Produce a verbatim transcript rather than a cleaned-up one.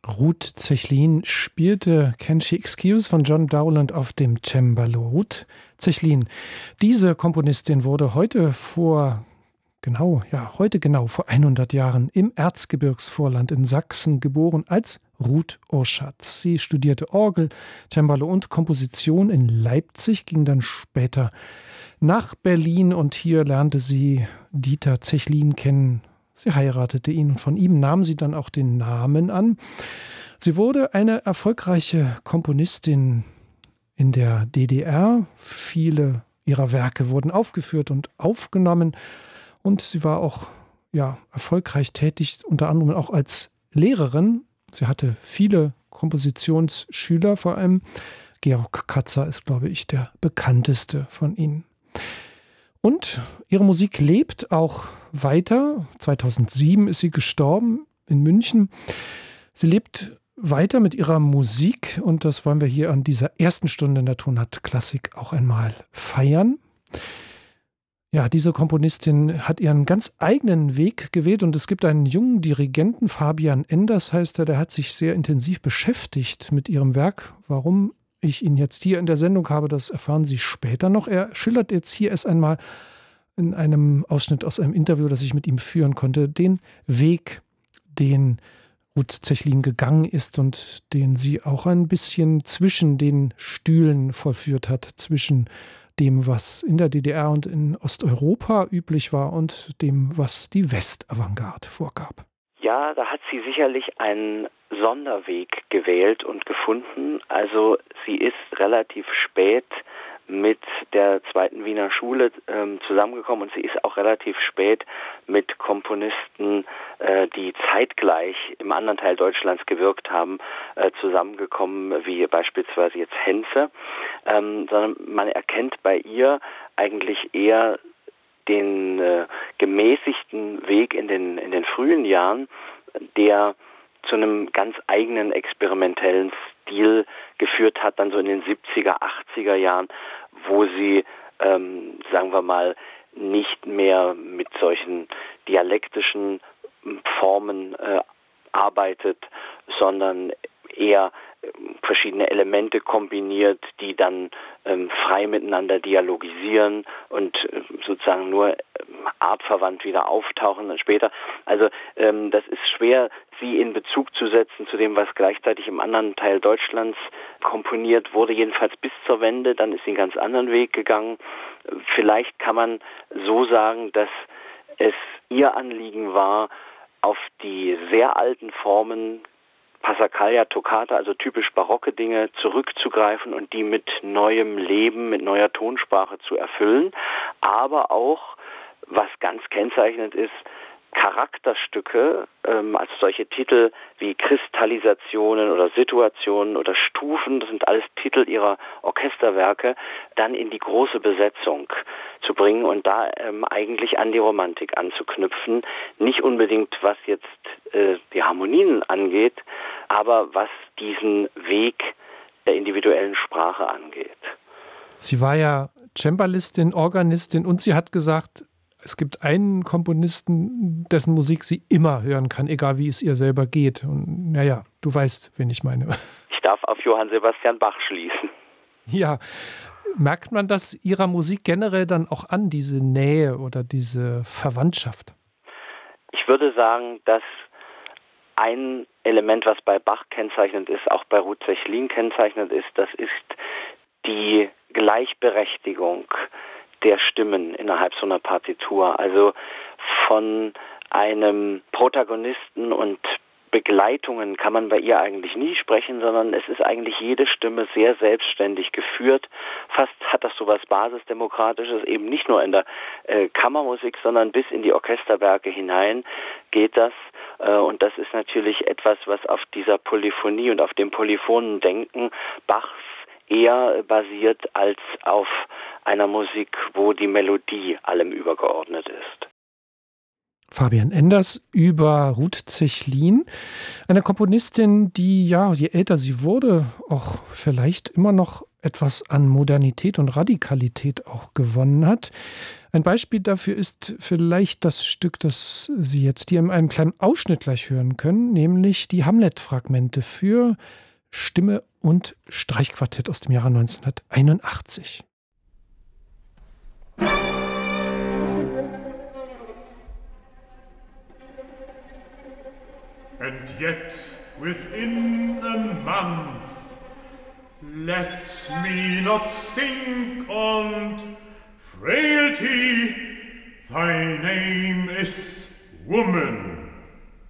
Ruth Zechlin spielte Can She Excuse von John Dowland auf dem Cembalo. Ruth Zechlin, diese Komponistin wurde heute vor genau, ja, heute genau vor hundert Jahren im Erzgebirgsvorland in Sachsen geboren als Ruth Oschatz. Sie studierte Orgel, Cembalo und Komposition in Leipzig, ging dann später nach Berlin und hier lernte sie Dieter Zechlin kennen. Sie heiratete ihn und von ihm nahm sie dann auch den Namen an. Sie wurde eine erfolgreiche Komponistin in der D D R. Viele ihrer Werke wurden aufgeführt und aufgenommen. Und sie war auch ja, erfolgreich tätig, unter anderem auch als Lehrerin. Sie hatte viele Kompositionsschüler, vor allem Georg Katzer ist, glaube ich, der bekannteste von ihnen. Und ihre Musik lebt auch weiter. zweitausendsieben ist sie gestorben in München. Sie lebt weiter mit ihrer Musik und das wollen wir hier an dieser ersten Stunde in der Tonart Klassik auch einmal feiern. Ja, diese Komponistin hat ihren ganz eigenen Weg gewählt und es gibt einen jungen Dirigenten, Fabian Enders heißt er, der hat sich sehr intensiv beschäftigt mit ihrem Werk. Warum ich ihn jetzt hier in der Sendung habe, das erfahren Sie später noch. Er schildert jetzt hier erst einmal in einem Ausschnitt aus einem Interview, das ich mit ihm führen konnte, den Weg, den Ruth Zechlin gegangen ist und den sie auch ein bisschen zwischen den Stühlen vollführt hat, zwischen dem, was in der D D R und in Osteuropa üblich war und dem, was die Westavantgarde vorgab. Ja, da hat sie sicherlich einen Sonderweg gewählt und gefunden. Also sie ist relativ spät mit der zweiten Wiener Schule ähm, zusammengekommen und sie ist auch relativ spät mit Komponisten, äh, die zeitgleich im anderen Teil Deutschlands gewirkt haben, äh, zusammengekommen, wie beispielsweise jetzt Henze, ähm, sondern man erkennt bei ihr eigentlich eher den äh, gemäßigten Weg in den in den frühen Jahren, der zu einem ganz eigenen experimentellen Stil geführt hat, dann so in den siebziger, achtziger Jahren, wo sie, ähm, sagen wir mal, nicht mehr mit solchen dialektischen Formen äh, arbeitet, sondern eher verschiedene Elemente kombiniert, die dann ähm, frei miteinander dialogisieren und äh, sozusagen nur ähm, artverwandt wieder auftauchen dann später. Also ähm, das ist schwer, sie in Bezug zu setzen zu dem, was gleichzeitig im anderen Teil Deutschlands komponiert wurde, jedenfalls bis zur Wende. Dann ist sie einen ganz anderen Weg gegangen. Vielleicht kann man so sagen, dass es ihr Anliegen war, auf die sehr alten Formen Passacaglia, Toccata, also typisch barocke Dinge, zurückzugreifen und die mit neuem Leben, mit neuer Tonsprache zu erfüllen, aber auch, was ganz kennzeichnend ist, Charakterstücke, ähm, also solche Titel wie Kristallisationen oder Situationen oder Stufen, das sind alles Titel ihrer Orchesterwerke, dann in die große Besetzung zu bringen und da ähm, eigentlich an die Romantik anzuknüpfen. Nicht unbedingt, was jetzt äh, die Harmonien angeht, aber was diesen Weg der individuellen Sprache angeht. Sie war ja Cembalistin, Organistin und sie hat gesagt, es gibt einen Komponisten, dessen Musik sie immer hören kann, egal wie es ihr selber geht. Und naja, du weißt, wen ich meine. Ich darf auf Johann Sebastian Bach schließen. Ja, merkt man das ihrer Musik generell dann auch an, diese Nähe oder diese Verwandtschaft? Ich würde sagen, dass ein Element, was bei Bach kennzeichnend ist, auch bei Ruth Zechlin kennzeichnend ist, das ist die Gleichberechtigung der Stimmen innerhalb so einer Partitur. Also von einem Protagonisten und Begleitungen kann man bei ihr eigentlich nie sprechen, sondern es ist eigentlich jede Stimme sehr selbstständig geführt. Fast hat das so was Basisdemokratisches, eben nicht nur in der äh, Kammermusik, sondern bis in die Orchesterwerke hinein geht das. Äh, und das ist natürlich etwas, was auf dieser Polyphonie und auf dem polyphonen Denken Bachs eher basiert als auf einer Musik, wo die Melodie allem übergeordnet ist. Fabian Enders über Ruth Zechlin, eine Komponistin, die, ja, je älter sie wurde, auch vielleicht immer noch etwas an Modernität und Radikalität auch gewonnen hat. Ein Beispiel dafür ist vielleicht das Stück, das Sie jetzt hier in einem kleinen Ausschnitt gleich hören können, nämlich die Hamlet-Fragmente für Stimme und Streichquartett aus dem Jahre neunzehnhunderteinundachtzig. And yet within a month let me not think on frailty. Thy name is woman.